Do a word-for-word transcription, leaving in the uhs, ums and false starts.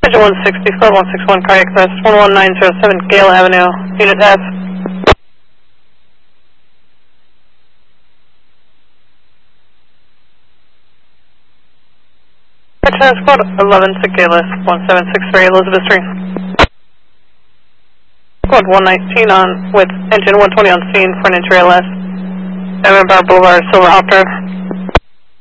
Engine one sixty, squad one six one, cardiac arrest, one one nine zero seven, Gale Avenue, unit F. Squad eleven to Gale one seven six three, Elizabeth Street. Squad one nineteen on with engine one twenty on scene for an injury L S. Evan Bar Boulevard, Silverhopper.